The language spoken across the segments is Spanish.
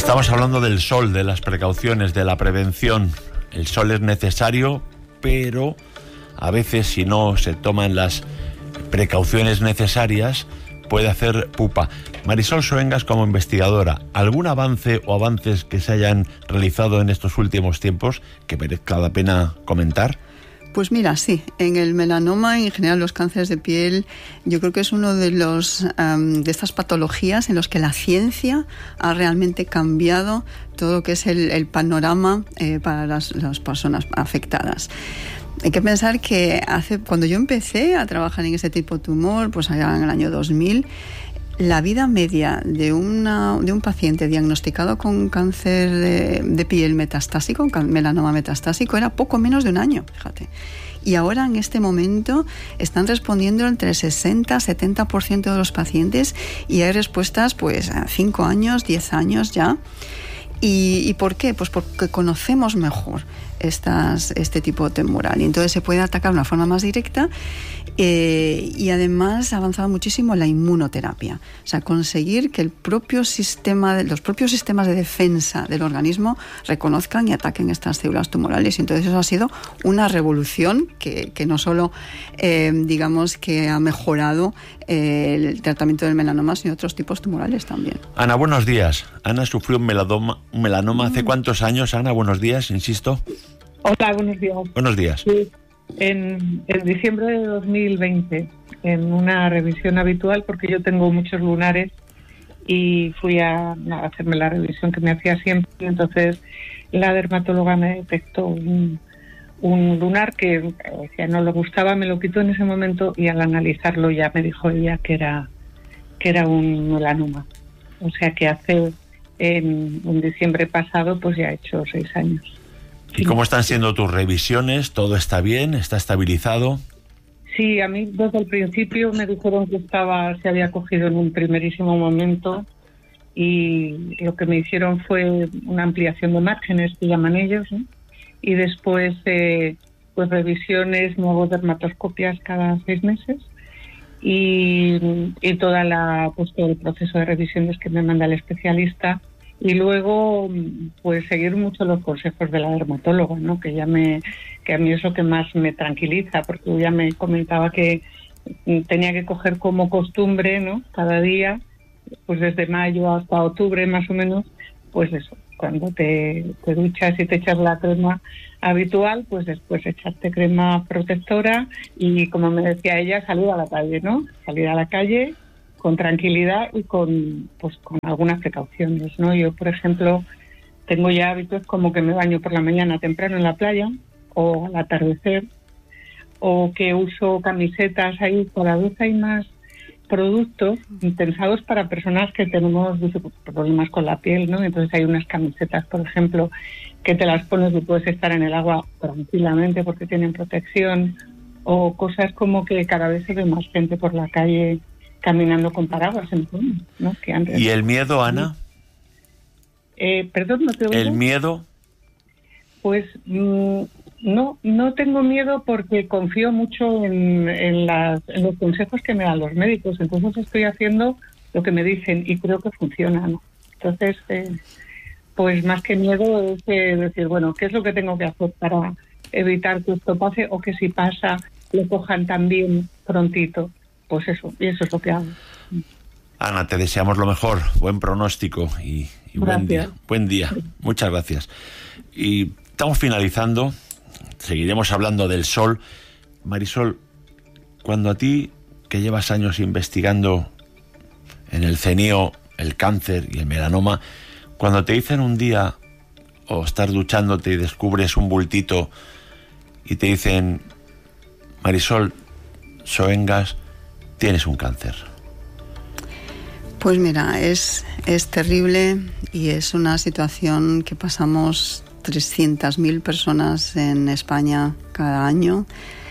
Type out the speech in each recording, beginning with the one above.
Estamos hablando del sol, de las precauciones, de la prevención. El sol es necesario, pero a veces si no se toman las precauciones necesarias puede hacer pupa. Marisol Soengas, como investigadora, ¿algún avance o avances que se hayan realizado en estos últimos tiempos que merezca la pena comentar? Pues mira, sí, en el melanoma y en general los cánceres de piel, yo creo que es uno de de estas patologías en los que la ciencia ha realmente cambiado todo lo que es el panorama para las personas afectadas. Hay que pensar que cuando yo empecé a trabajar en este tipo de tumor, pues allá en el año 2000, la vida media de un paciente diagnosticado con cáncer de piel metastásico, melanoma metastásico, era poco menos de un año, fíjate. Y ahora en este momento están respondiendo entre 60 y 70% de los pacientes y hay respuestas pues a 5 años, 10 años ya. ¿Y por qué? Pues porque conocemos mejor este tipo de tumoral y entonces se puede atacar de una forma más directa y además ha avanzado muchísimo la inmunoterapia, o sea, conseguir que los propios sistemas de defensa del organismo reconozcan y ataquen estas células tumorales y entonces eso ha sido una revolución que no solo digamos que ha mejorado el tratamiento del melanoma sino otros tipos tumorales también. Ana, buenos días. Ana sufrió un melanoma hace ¿cuántos años, Ana? Buenos días, insisto. Hola, buenos días. Buenos días. Sí, en diciembre de 2020, en una revisión habitual, porque yo tengo muchos lunares y fui a hacerme la revisión que me hacía siempre, y entonces la dermatóloga me detectó un lunar que ya no le gustaba, me lo quitó en ese momento y al analizarlo ya me dijo ella que era un melanoma. O sea que hace en diciembre pasado pues ya ha hecho 6 años. ¿Y cómo están siendo tus revisiones? ¿Todo está bien? ¿Está estabilizado? Sí, a mí desde el principio me dijeron que se había cogido en un primerísimo momento y lo que me hicieron fue una ampliación de márgenes, que llaman ellos, ¿no? Y después pues revisiones, me hago dermatoscopias cada 6 meses y todo el proceso de revisiones que me manda el especialista. Y luego, pues seguir mucho los consejos de la dermatóloga, ¿no? Que a mí es lo que más me tranquiliza, porque ella me comentaba que tenía que coger como costumbre, ¿no? Cada día, pues desde mayo hasta octubre más o menos, pues eso, cuando te duchas y te echas la crema habitual, pues después echarte crema protectora y, como me decía ella, salir a la calle, ¿no? Salir a la calle con tranquilidad y con algunas precauciones, ¿no? Yo, por ejemplo, tengo ya hábitos como que me baño por la mañana temprano en la playa o al atardecer, o que uso camisetas ahí. Cada vez hay más productos pensados para personas que tenemos problemas con la piel, ¿no? Entonces hay unas camisetas, por ejemplo, que te las pones y puedes estar en el agua tranquilamente porque tienen protección, o cosas como que cada vez se ve más gente por la calle caminando con paraguas en todo, ¿no? Que antes... ¿Y el miedo, Ana? Perdón, no te oigo. ¿El miedo? Pues no tengo miedo porque confío mucho en los consejos que me dan los médicos. Entonces estoy haciendo lo que me dicen y creo que funciona, ¿no? Entonces, pues más que miedo es decir, bueno, ¿qué es lo que tengo que hacer para evitar que esto pase o que si pasa lo cojan también prontito? Pues eso, y eso es lo que hago. Ana, te deseamos lo mejor, buen pronóstico y buen día. Buen día, muchas gracias. Y estamos finalizando, seguiremos hablando del sol. Marisol, cuando a ti, que llevas años investigando en el CENIO, el cáncer y el melanoma, cuando te dicen un día, o estás duchándote y descubres un bultito y te dicen, Marisol Soengas, tienes un cáncer. Pues mira, es terrible y es una situación que pasamos 300.000 personas en España cada año,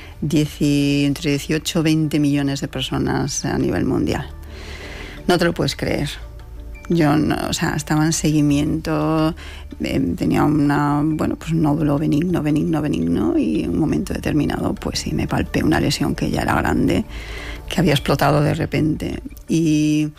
entre 18 y 20 millones de personas a nivel mundial. No te lo puedes creer. Yo estaba en seguimiento, tenía un nódulo benigno y en un momento determinado pues sí me palpé una lesión que ya era grande, que había explotado de repente y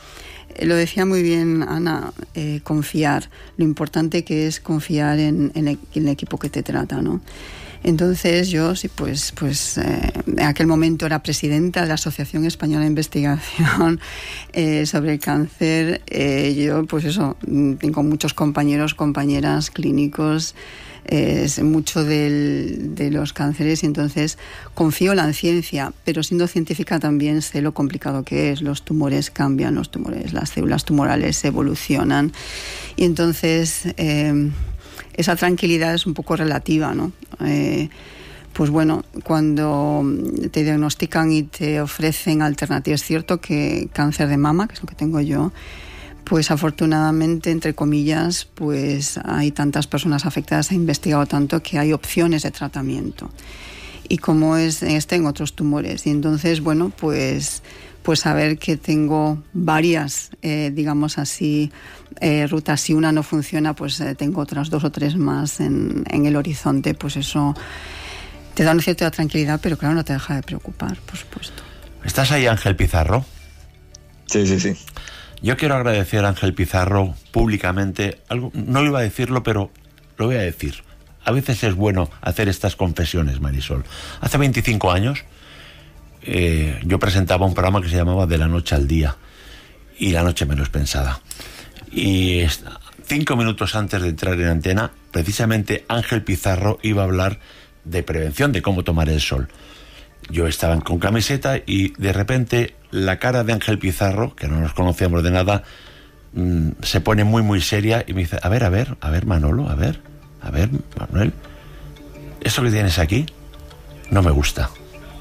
lo decía muy bien Ana, confiar, lo importante que es confiar en el equipo que te trata, ¿no? Entonces yo sí, pues en aquel momento era presidenta de la Asociación Española de Investigación sobre el Cáncer. Yo pues eso, tengo muchos compañeros, compañeras clínicos, mucho de los cánceres, y entonces confío en la ciencia, pero siendo científica también sé lo complicado que es. Los tumores cambian, las células tumorales evolucionan, y entonces esa tranquilidad es un poco relativa, ¿no? Pues bueno, cuando te diagnostican y te ofrecen alternativas, es cierto que cáncer de mama, que es lo que tengo yo, pues afortunadamente, entre comillas, pues hay tantas personas afectadas, ha investigado tanto que hay opciones de tratamiento. Y como es en otros tumores. Y entonces, bueno, pues saber que tengo varias, digamos así, rutas. Si una no funciona, pues tengo otras 2 o 3 más en el horizonte. Pues eso te da una cierta tranquilidad, pero claro, no te deja de preocupar, por supuesto. ¿Estás ahí, Ángel Pizarro? Sí. Yo quiero agradecer a Ángel Pizarro públicamente, algo, no iba a decirlo, pero lo voy a decir. A veces es bueno hacer estas confesiones, Marisol. Hace 25 años yo presentaba un programa que se llamaba De la noche al día, y la noche menos pensada. Y 5 minutos antes de entrar en antena, precisamente Ángel Pizarro iba a hablar de prevención, de cómo tomar el sol. Yo estaba con camiseta y de repente la cara de Ángel Pizarro, que no nos conocíamos de nada, se pone muy muy seria y me dice: a ver Manolo, a ver Manuel, ¿esto que tienes aquí no me gusta?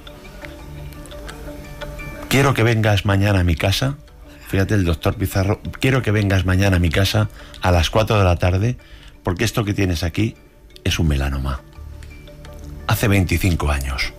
Quiero que vengas mañana a mi casa. Fíjate, el doctor Pizarro, quiero que vengas mañana a mi casa a las 4 de la tarde, porque esto que tienes aquí es un melanoma. Hace 25 años.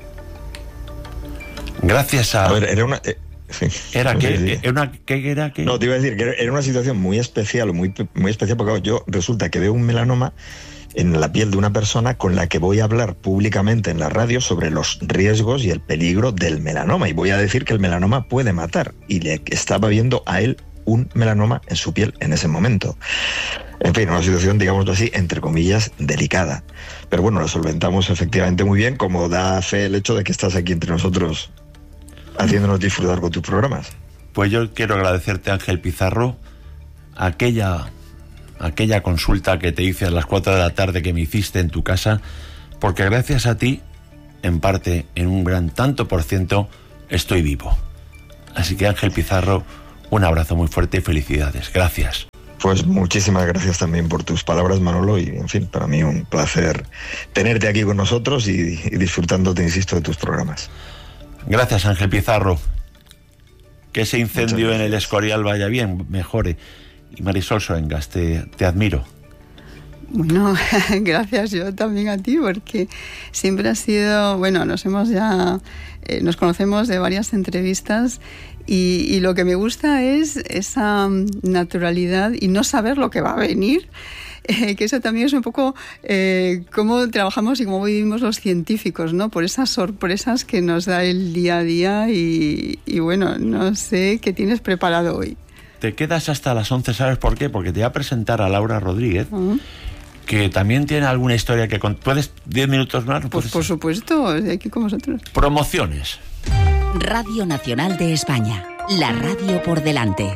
Gracias a... A ver, era una... ¿Era qué? ¿Era qué? No, te iba a decir que era una situación muy especial, muy especial, porque yo resulta que veo un melanoma en la piel de una persona con la que voy a hablar públicamente en la radio sobre los riesgos y el peligro del melanoma. Y voy a decir que el melanoma puede matar. Y le estaba viendo a él un melanoma en su piel en ese momento. En fin, una situación, digámoslo así, entre comillas, delicada. Pero bueno, lo solventamos efectivamente muy bien, como da fe el hecho de que estás aquí entre nosotros haciéndonos disfrutar con tus programas. Pues yo quiero agradecerte, Ángel Pizarro, aquella consulta que te hice a las 4 de la tarde que me hiciste en tu casa, porque gracias a ti, en parte, en un gran tanto por ciento, estoy vivo. Así que, Ángel Pizarro, un abrazo muy fuerte y felicidades. Gracias. Pues muchísimas gracias también por tus palabras, Manolo, y en fin, para mí un placer tenerte aquí con nosotros y disfrutando, te insisto, de tus programas. Gracias, Ángel Pizarro. Que ese incendio en el Escorial vaya bien, mejore. Y Marisol Soengas, te admiro. Bueno, gracias yo también a ti, porque siempre ha sido, bueno, nos conocemos de varias entrevistas y lo que me gusta es esa naturalidad y no saber lo que va a venir, que eso también es un poco cómo trabajamos y cómo vivimos los científicos, ¿no? Por esas sorpresas que nos da el día a día y bueno, no sé qué tienes preparado hoy. Te quedas hasta las 11, ¿sabes por qué? Porque te voy a presentar a Laura Rodríguez, que también tiene alguna historia que contar. ¿Puedes 10 minutos más? Pues por supuesto, estoy aquí con vosotros. Promociones. Radio Nacional de España, la radio por delante.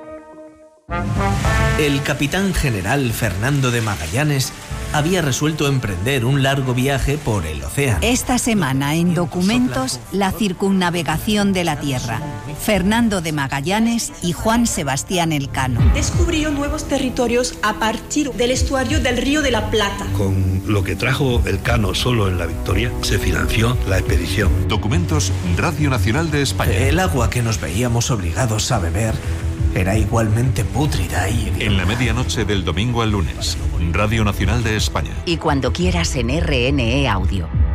El capitán general Fernando de Magallanes había resuelto emprender un largo viaje por el océano. Esta semana en Documentos, la circunnavegación de la Tierra. Fernando de Magallanes y Juan Sebastián Elcano. Descubrió nuevos territorios a partir del estuario del Río de la Plata. Con lo que trajo Elcano solo en la Victoria, se financió la expedición. Documentos, Radio Nacional de España. El agua que nos veíamos obligados a beber era igualmente pútrida y... En la medianoche del domingo al lunes, Radio Nacional de España. Y cuando quieras en RNE Audio.